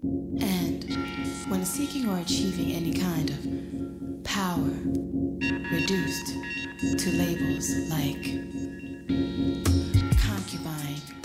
And when seeking or achieving any kind of power, reduced to labels like concubine,